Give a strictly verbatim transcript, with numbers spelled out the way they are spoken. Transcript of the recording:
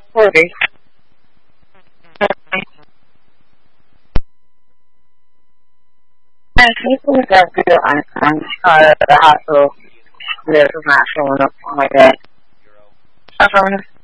forty. And people that do I'm, I'm tired of the hospital. This is not showing up like that. I'm from